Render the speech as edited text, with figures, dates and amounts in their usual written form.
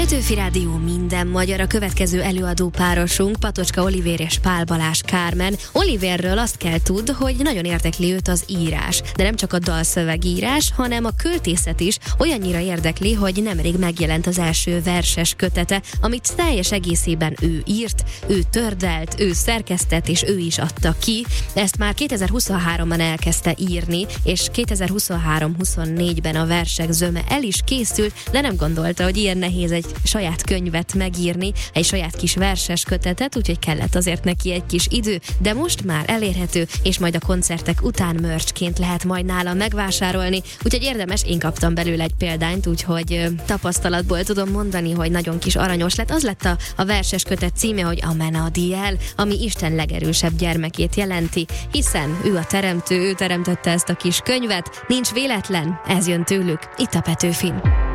Petőfi Rádió minden magyar, a következő előadó párosunk Patocska Olivér és Pál Balázs Kármen. Olivérről azt kell tudd, hogy nagyon érdekli őt az írás, de nem csak a dalszövegírás, hanem a költészet is olyannyira érdekli, hogy nemrég megjelent az első verses kötete, amit teljes egészében ő írt, ő tördelt, ő szerkesztett és ő is adta ki. Ezt már 2023-ban elkezdte írni, és 2023-24-ben a versek zöme el is készült, de nem gondolta, hogy ilyen nehéz egy saját könyvet megírni, egy saját kis verses kötetet, úgyhogy kellett azért neki egy kis idő, de most már elérhető, és majd a koncertek után merchként lehet majd nála megvásárolni, úgyhogy érdemes, én kaptam belőle egy példányt, úgyhogy tapasztalatból tudom mondani, hogy nagyon kis aranyos lett. Az lett a verses kötet címe, hogy Amenadiel, ami Isten legerősebb gyermekét jelenti, hiszen ő a teremtő, ő teremtette ezt a kis könyvet, nincs véletlen, ez jön tőlük, itt a Petőfin.